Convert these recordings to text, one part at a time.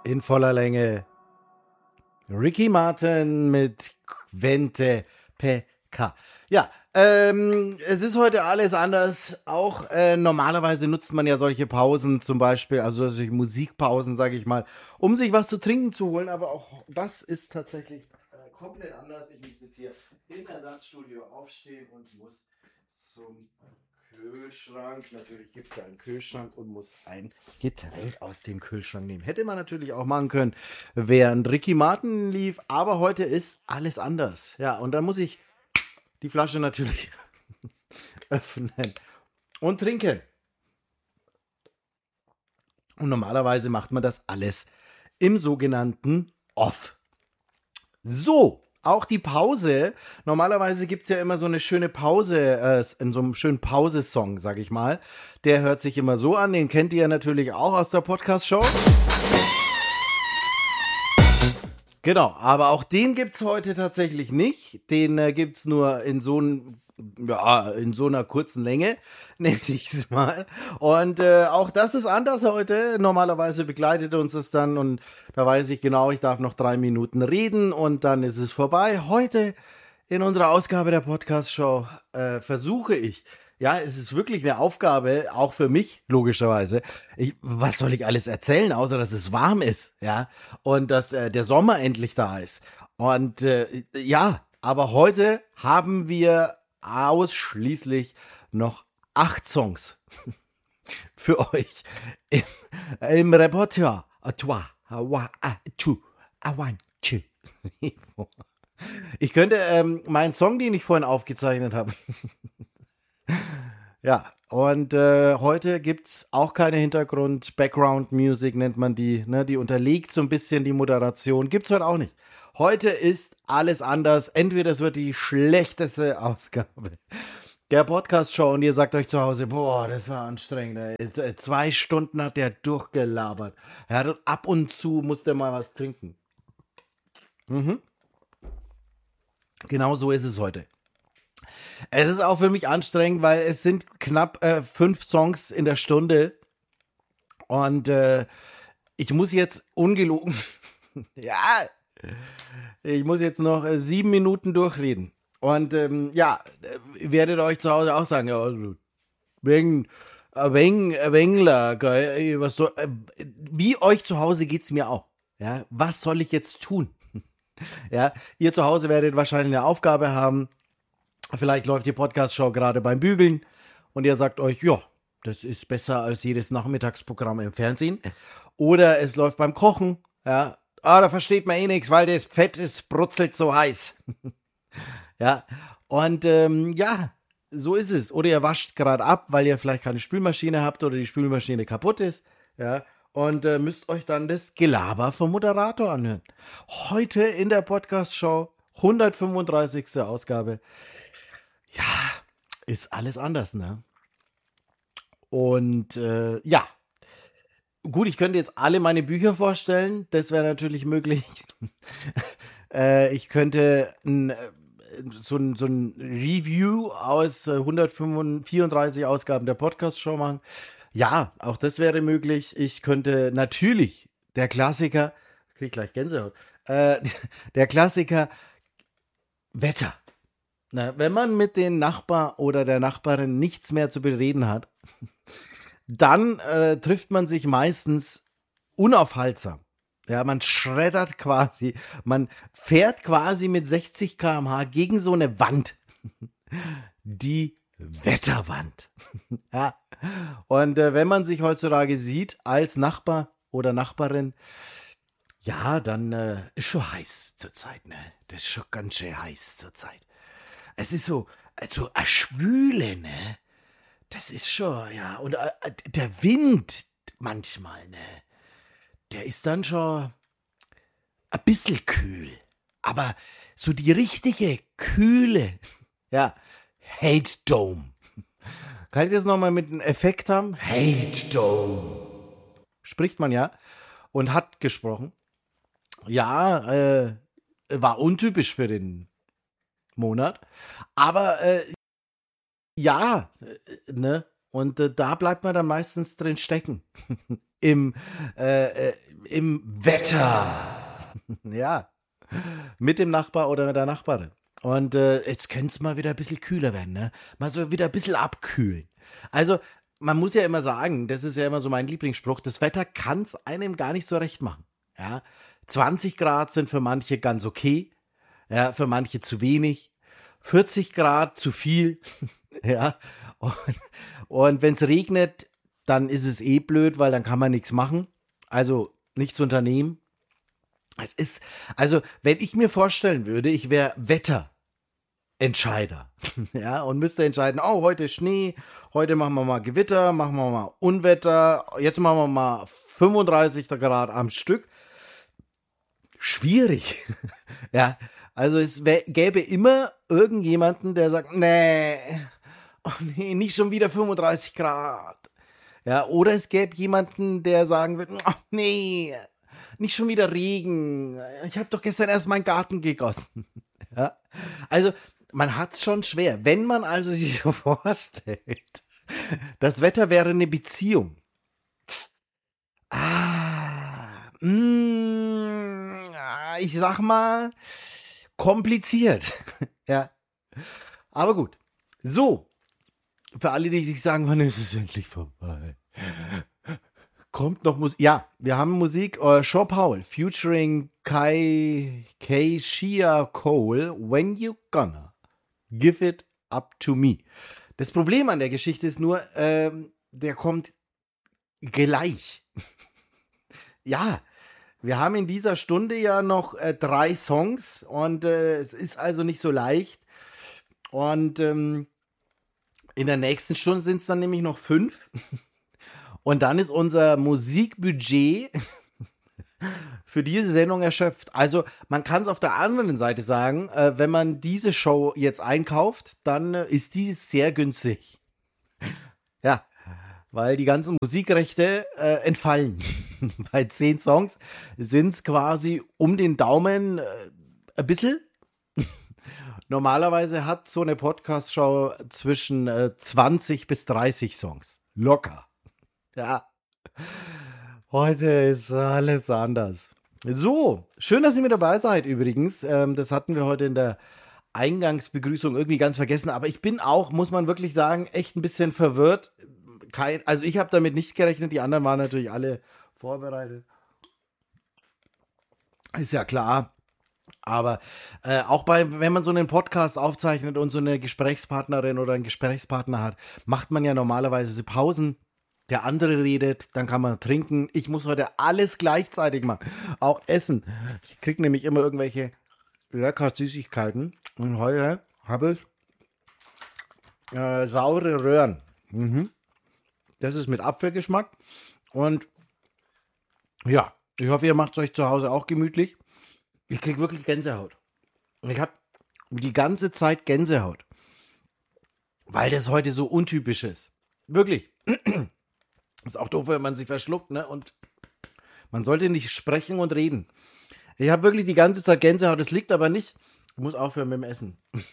in voller Länge. Ricky Martin mit Quente PK. Ja, es ist heute alles anders. Auch normalerweise nutzt man ja solche Pausen zum Beispiel, also solche Musikpausen, sage ich mal, um sich was zu trinken zu holen. Aber auch das ist tatsächlich komplett anders. Ich muss jetzt hier im Ersatzstudio aufstehen und muss zum Kühlschrank. Natürlich gibt es ja einen Kühlschrank und muss ein Getränk aus dem Kühlschrank nehmen. Hätte man natürlich auch machen können, während Ricky Martin lief. Aber heute ist alles anders. Ja, und dann muss ich die Flasche natürlich öffnen und trinken. Und normalerweise macht man das alles im sogenannten Off. So, auch die Pause. Normalerweise gibt es ja immer so eine schöne Pause, in so einem schönen Pause-Song, sag ich mal. Der hört sich immer so an, den kennt ihr natürlich auch aus der Podcast-Show. Genau, aber auch den gibt es heute tatsächlich nicht. Den gibt es nur in so einer kurzen Länge, nenne ich es mal. Und auch das ist anders heute. Normalerweise begleitet uns das dann und da weiß ich genau, ich darf noch 3 Minuten reden und dann ist es vorbei. Heute in unserer Ausgabe der Podcast-Show versuche ich, ja, es ist wirklich eine Aufgabe, auch für mich, logischerweise. Was soll ich alles erzählen, außer dass es warm ist, ja, und dass der Sommer endlich da ist. Und ja, aber heute haben wir ausschließlich noch 8 Songs für euch im Repertoire. Ich könnte meinen Song, den ich vorhin aufgezeichnet habe. Ja, und heute gibt's auch keine Background-Music nennt man die, ne? Die unterlegt so ein bisschen die Moderation. Gibt's heute auch nicht. Heute ist alles anders. Entweder es wird die schlechteste Ausgabe der Podcast-Show und ihr sagt euch zu Hause, boah, das war anstrengend. Ey. 2 Stunden hat der durchgelabert. Ja, ab und zu musste mal was trinken. Genau so ist es heute. Es ist auch für mich anstrengend, weil es sind knapp 5 Songs in der Stunde und ich muss jetzt ungelogen, ja, ich muss jetzt noch 7 Minuten durchreden und ja, werdet euch zu Hause auch sagen, ja, also, Wengler, geil, was so, wie euch zu Hause geht's mir auch, ja, was soll ich jetzt tun? Ja, ihr zu Hause werdet wahrscheinlich eine Aufgabe haben. Vielleicht läuft die Podcast-Show gerade beim Bügeln und ihr sagt euch, ja, das ist besser als jedes Nachmittagsprogramm im Fernsehen. Oder es läuft beim Kochen, ja, da versteht man eh nichts, weil das Fett ist brutzelt so heiß. Ja, und ja, so ist es. Oder ihr wascht gerade ab, weil ihr vielleicht keine Spülmaschine habt oder die Spülmaschine kaputt ist, ja, und müsst euch dann das Gelaber vom Moderator anhören. Heute in der Podcast-Show, 135. Ausgabe. Ja, ist alles anders, ne? Und ja, gut, ich könnte jetzt alle meine Bücher vorstellen, das wäre natürlich möglich. Ich könnte so ein Review aus 134 Ausgaben der Podcast-Show machen. Ja, auch das wäre möglich. Ich könnte natürlich der Klassiker, krieg gleich Gänsehaut, der Klassiker Wetter. Na, wenn man mit dem Nachbar oder der Nachbarin nichts mehr zu bereden hat, dann trifft man sich meistens unaufhaltsam. Ja, man schreddert quasi, man fährt quasi mit 60 km/h gegen so eine Wand. Die Wetterwand. Ja. Und wenn man sich heutzutage sieht als Nachbar oder Nachbarin, ja, dann ist schon heiß zurzeit, ne? Das ist schon ganz schön heiß zurzeit. Es ist so eine Schwüle, ne? Das ist schon, ja. Und der Wind manchmal, ne? Der ist dann schon ein bisschen kühl. Aber so die richtige Kühle, ja, Hate Dome. Kann ich das nochmal mit einem Effekt haben? Hate Dome. Spricht man ja und hat gesprochen. Ja, war untypisch für den Monat. Aber ja, ne, Und da bleibt man dann meistens drin stecken. Im, im Wetter. Ja, mit dem Nachbar oder mit der Nachbarin. Und jetzt könnte es mal wieder ein bisschen kühler werden, ne? Mal so wieder ein bisschen abkühlen. Also, man muss ja immer sagen, das ist ja immer so mein Lieblingsspruch, das Wetter kann es einem gar nicht so recht machen. Ja? 20 Grad sind für manche ganz okay, ja, für manche zu wenig. 40 Grad zu viel, ja. Und, und wenn es regnet, dann ist es eh blöd, weil dann kann man nichts machen. Also nichts unternehmen. Es ist, also, wenn ich mir vorstellen würde, ich wäre Wetterentscheider, ja, und müsste entscheiden, oh, heute ist Schnee, heute machen wir mal Gewitter, machen wir mal Unwetter, jetzt machen wir mal 35 Grad am Stück. Schwierig, ja. Also es gäbe immer irgendjemanden, der sagt, nee, oh nee, nicht schon wieder 35 Grad. Ja, oder es gäbe jemanden, der sagen würde, oh nee, nicht schon wieder Regen. Ich habe doch gestern erst meinen Garten gegossen. Ja? Also, man hat es schon schwer. Wenn man also sich so vorstellt, das Wetter wäre eine Beziehung. Ich sag mal, kompliziert. Ja, aber gut. So, für alle, die sich sagen, wann ist es endlich vorbei? Kommt noch Musik? Ja, wir haben Musik. Sean Paul featuring Shia Cole. When You Gonna Give It Up to Me. Das Problem an der Geschichte ist nur, der kommt gleich. Ja, wir haben in dieser Stunde ja noch 3 Songs und es ist also nicht so leicht. Und in der nächsten Stunde sind es dann nämlich noch 5. Und dann ist unser Musikbudget für diese Sendung erschöpft. Also man kann es auf der anderen Seite sagen, wenn man diese Show jetzt einkauft, dann ist die sehr günstig. Ja, weil die ganzen Musikrechte entfallen. Bei 10 Songs sind es quasi um den Daumen ein bisschen. Normalerweise hat so eine Podcast-Show zwischen 20 bis 30 Songs. Locker. Ja. Heute ist alles anders. So, schön, dass ihr mit dabei seid übrigens. Das hatten wir heute in der Eingangsbegrüßung irgendwie ganz vergessen. Aber ich bin auch, muss man wirklich sagen, echt ein bisschen verwirrt. Also ich habe damit nicht gerechnet. Die anderen waren natürlich alle vorbereitet. Ist ja klar. Aber auch wenn man so einen Podcast aufzeichnet und so eine Gesprächspartnerin oder einen Gesprächspartner hat, macht man ja normalerweise Pausen. Der andere redet, dann kann man trinken. Ich muss heute alles gleichzeitig machen. Auch essen. Ich kriege nämlich immer irgendwelche lecker Süßigkeiten. Und heute habe ich saure Röhren. Das ist mit Apfelgeschmack. Und ja, ich hoffe, ihr macht es euch zu Hause auch gemütlich. Ich kriege wirklich Gänsehaut. Ich habe die ganze Zeit Gänsehaut. Weil das heute so untypisch ist. Wirklich. Ist auch doof, wenn man sich verschluckt, ne? Und man sollte nicht sprechen und reden. Ich habe wirklich die ganze Zeit Gänsehaut. Das liegt aber nicht. Ich muss aufhören mit dem Essen.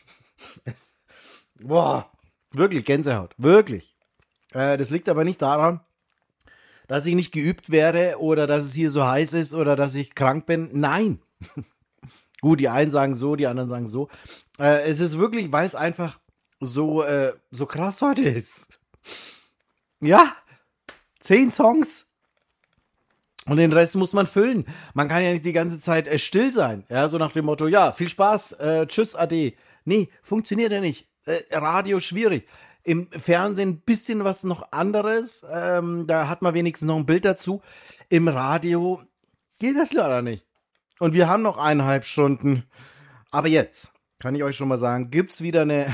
Boah, wirklich Gänsehaut. Wirklich. Das liegt aber nicht daran, dass ich nicht geübt wäre oder dass es hier so heiß ist oder dass ich krank bin. Nein. Gut, die einen sagen so, die anderen sagen so. Es ist wirklich, weil es einfach so krass heute ist. Ja. 10 Songs und den Rest muss man füllen. Man kann ja nicht die ganze Zeit still sein. Ja, so nach dem Motto, ja, viel Spaß, tschüss, ade. Nee, funktioniert ja nicht. Radio schwierig. Im Fernsehen ein bisschen was noch anderes. Da hat man wenigstens noch ein Bild dazu. Im Radio geht das leider nicht. Und wir haben noch 1,5 Stunden. Aber jetzt, kann ich euch schon mal sagen, gibt's wieder eine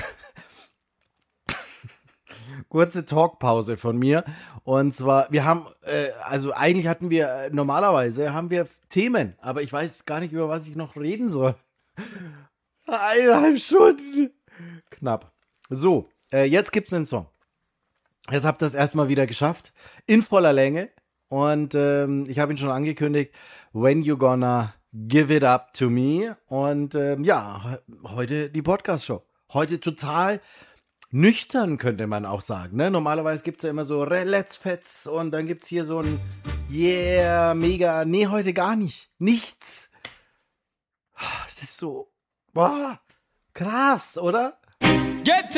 kurze Talkpause von mir. Und zwar, wir haben, also eigentlich hatten wir, normalerweise haben wir Themen, aber ich weiß gar nicht, über was ich noch reden soll. 1,5 Stunden. Knapp. So, jetzt gibt's einen Song. Jetzt habt ihr das erstmal wieder geschafft. In voller Länge. Und ich habe ihn schon angekündigt. When You Gonna Give It Up to Me. Und ja, heute die Podcast-Show. Heute total nüchtern, könnte man auch sagen. Ne? Normalerweise gibt es ja immer so Let's Fets und dann gibt es hier so ein Yeah, mega. Nee, heute gar nicht. Nichts. Es ist so krass, oder? Get